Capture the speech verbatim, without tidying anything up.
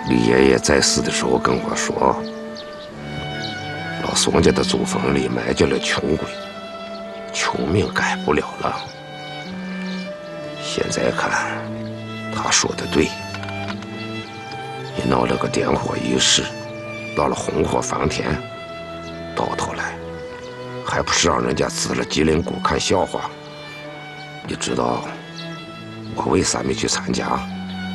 李爷爷在世的时候跟我说，老宋家的祖坟里埋着了穷鬼，穷命改不了了。现在看，他说的对。你闹了个点火仪式，到了红火房田，到头来还不是让人家支了吉林鼓看笑话？你知道我为啥没去参加？